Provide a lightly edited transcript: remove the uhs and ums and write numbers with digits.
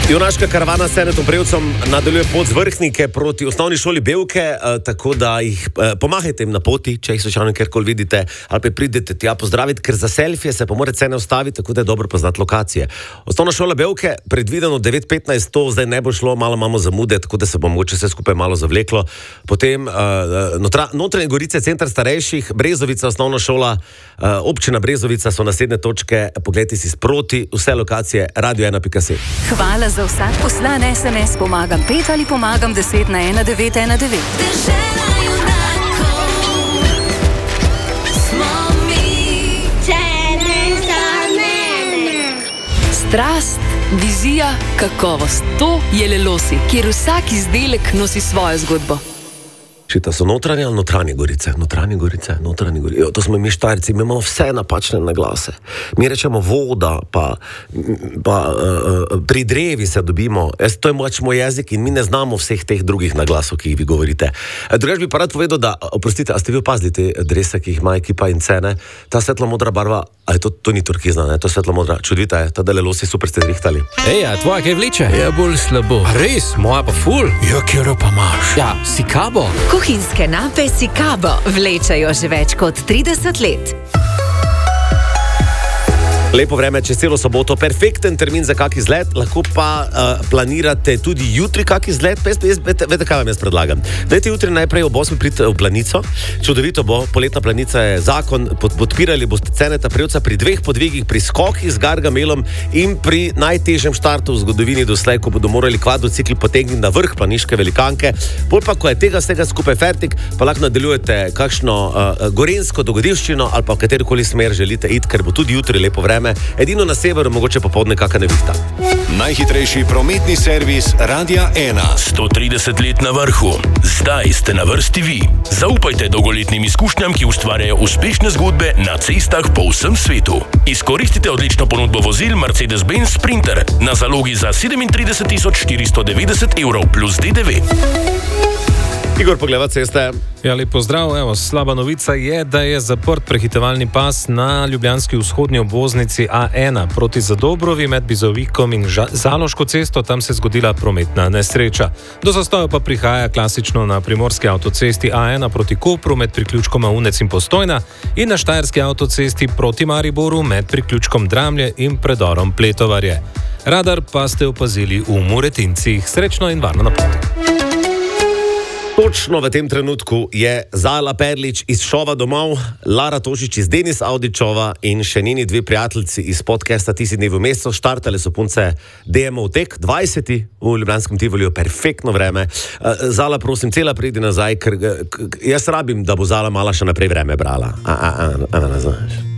Junaška karavana s Senetom Prevcem nadaljuje pot z Vrhnike proti osnovni šoli Bevke, tako da jih pomahajte jim na poti, če jih slučajno kjerkoli vidite, ali pa pridete tja pozdraviti, ker za selfije se pa morate cene ustaviti, tako da je dobro poznati lokacije. Osnovna šola Bevke, predvideno 9:15, to zdaj ne bo šlo, malo imamo zamude, tako da se bo mogoče vse skupaj malo zavleklo. Potem Notranje Gorice, center starejših, Brezovica, osnovna šola, občina Brezovica so naslednje točke, poglejte si sproti, vse lokacije, radio1.si. Hvala za vsak poslan SMS, pomagam 5 ali pomagam 10 na 1919. Dežela junakov smo mi. Tebe za mene. Strast, vizija, kakovost. To je Lelosi, kjer vsak izdelek nosi svojo zgodbo. Šita so notranje ali notranje Gorice? Notranje Gorice. Jo, to smo mi Štajerci, mi imamo vse napačne naglase. Mi rečemo voda, pa pri drevi se dobimo. To je moj jezik in mi ne znamo vseh teh drugih naglasov, ki jih vi govorite. Drugač bi pa rad povedal, da, oprostite, a ste vi opazili te drese, ki jih ima ekipa in cene? Ta svetlo-modra barva, a to ni turkizna, ne? To svetlo-modra, čudovita je, ta Lelosi super ste zrihtali. Eja, tvoja kaj vleče? Ja, bolj slabo. A res, moja pa ful? Ja, kjero pa imaš? Ja, si kabo? Kuhinjske nape Sikabo vlečajo že več kot 30 let. Lepo vreme, čez celo soboto, perfekten termin za kak izlet, lahko pa planirate tudi jutri kak izlet, veste, kaj vam jaz predlagam. Dajte jutri najprej ob 8 priti v Planico, čudovito bo, poletna Planica je zakon, podpirali boste Seneta Prevca pri 2 podvigih, pri skokih z Gargamelom in pri najtežjem štartu v zgodovini doslej, ko bodo morali kvadrocikli potegniti na vrh planiške velikanke. Bolj pa, ko je tega vsega skupaj fertik, pa lahko nadaljujete kakšno gorenjsko dogodivščino ali pa v katerikoli smer želite iti, ker bo tudi jutri lepo vreme. Edino na severu mogoče popoldne kakšna nevihta. Najhitrejši prometni servis Radia 1. 130 let na vrhu. Zdaj ste na vrsti vi. Zaupajte dolgoletnim izkušnjam, ki ustvarjajo uspešne zgodbe na cestah po vsem svetu. Izkoristite odlično ponudbo vozil Mercedes-Benz Sprinter na zalogi za 37.490 evrov plus DDV. Igor, pogleda ceste. Ja, lep pozdrav. Evo, slaba novica je, da je zaprt prehitevalni pas na ljubljanski vzhodni obvoznici A1 proti Zadobrovi med Bizovikom in Zaloško cesto. Tam se je zgodila prometna nesreča. Do zastoja pa prihaja klasično na primorski avtocesti A1 proti Kopru med priključkoma Unec in Postojna in na štajerski avtocesti proti Mariboru med priključkom Dramlje in predorom Pletovarje. Radar pa ste opazili v Muretincih. Srečno in varno na poti. Točno v tem trenutku je Zala Perlič iz šova domov, Lara Tošič iz Denis Audičova in še njeni 2 prijateljci iz podcasta Ti si dnevi v mesecu. Štartale so punce DMO Tek, 20. v Ljubljanskem Tivoliju, perfektno vreme. Zala, prosim, cela pridi nazaj, ker jaz rabim, da bo Zala mala še naprej vreme brala. Ne znaš.